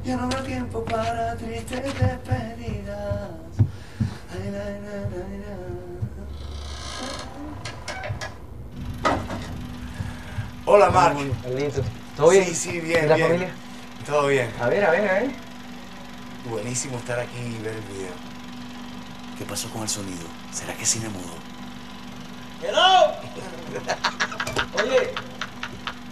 Ya no habrá tiempo para tristes despedidas. Ay, la, la. Hola, Mark. Vamos, Carlitos. ¿Todo bien? Sí, sí, ¿Y bien, la bien. familia? Todo bien. A ver, a ver, a ver. Buenísimo estar aquí y ver el video. ¿Qué pasó con el sonido? ¿Será que cine mudo? ¡Hello! Oye,